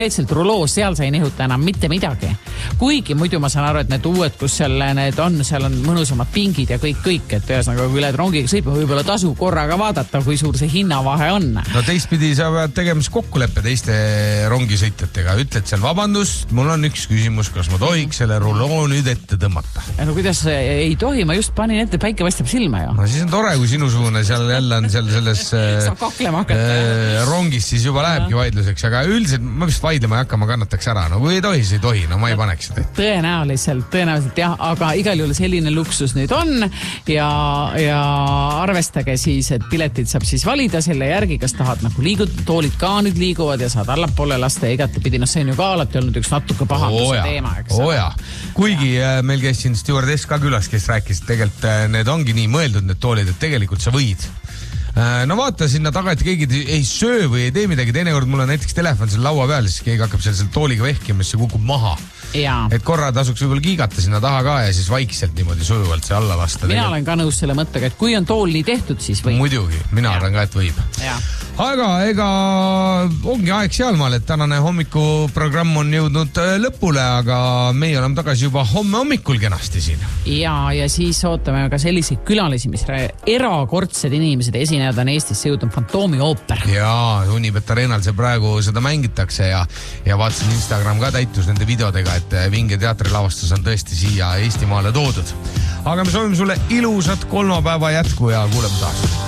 konkreetselt ruloo, seal sa ei nihuta enam mitte midagi. Kuigi muidu ma saan aru, et need uued, kus seal on mõnusamad pingid ja kõik, et ühesõnaga, kui lähed rongiga sõitma, võib-olla tasub korraga vaadata, kui suur see hinnavahe on. No teistpidi sa pead tegema kokkuleppe teiste rongisõitjatega. Ütled seal, vabandust, mul on üks küsimus, kas ma tohiks selle ruloo nüüd ette tõmmata? No kuidas ei tohi, ma just panin ette, päike paistab silma ju. No siis on tore, kui sinusugune seal jälle on seal selles rongis, siis juba lähebki vaidluseks, aga üldiselt ma vist vaidlema ei hakka, ma kannataks ära. No kui ei tohi, siis ei tohi, no ma ei paneks seda. Tõenäoliselt jah, aga igal juhul selline luksus nüüd on ja arvestage siis, et piletid saab siis valida selle järgi, kas tahad nagu liiguda, toolid ka nüüd liiguvad ja saad allapoole lasta ja igatepidi, see on ju ka alati olnud üks natuke pahanduse teema, eks. Kuigi meil käis siin stewardess ka külas, kes rääkis, tegelikult need ongi nii mõeldud need toolid, et tegelikult sa võid. No vaata sinna taga, et keegi ei söö või ei tee midagi, teinekord mul on näiteks telefon seal laua peal, siis keegi hakkab seal tooliga vehkima, siis see kukub maha. Et korra tasuks võib-olla kiigata sinna taha ka ja siis vaikselt niimoodi sujuvalt see alla lasta. Mina olen ka nõus selle mõttega, et kui on tool nii tehtud, siis võib. Muidugi, mina arvan ka, et võib. Aga ega ongi aeg sealmaal, et tänane hommikuprogramm on jõudnud lõpule, aga meie oleme tagasi juba homme hommikul kenasti siin. Ja siis ootame ka selliseid külalisi, mis erakordsed inimesed esinejad on Eestisse jõudnud Fantoomi ooper. Jaa, Unibet Arenal see praegu seda mängitakse ja vaatasin Instagram ka täitus nende videodega, et Vinge teatrilavastus on tõesti siia Eestimaale toodud. Aga me soovime sulle ilusat kolmapäeva jätku ja kuuleme taas.